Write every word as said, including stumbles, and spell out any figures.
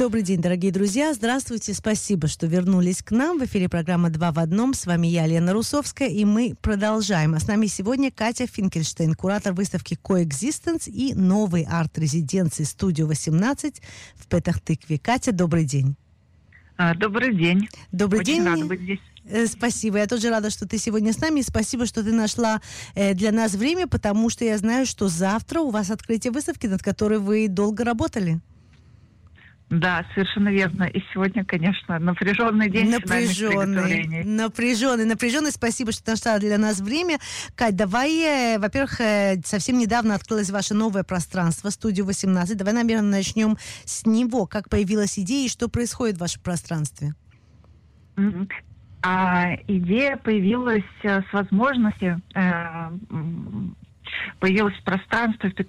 Добрый день, дорогие друзья. Здравствуйте. Спасибо, что вернулись к нам. В эфире программа «Два в одном». С вами я, Лена Русовская, и мы продолжаем. А с нами сегодня Катя Финкельштейн, куратор выставки «Coexistence» и новой арт-резиденции «Студио восемнадцать» в Петах-Тыкве. Катя, добрый день. Добрый день. Добрый Очень день. рада быть здесь. Спасибо. Я тоже рада, что ты сегодня с нами. И спасибо, что ты нашла э, для нас время, потому что я знаю, что завтра у вас открытие выставки, над которой вы долго работали. Да, совершенно верно. И сегодня, конечно, напряженный день. Напряженный, напряженный, напряженный. Спасибо, что нашла для нас время. Кать, давай, э, во-первых, э, совсем недавно открылось ваше новое пространство, Студио восемнадцать. Давай, наверное, начнем с него. Как появилась идея и что происходит в вашем пространстве? Mm-hmm. А, идея появилась с возможности, э, появилось пространство в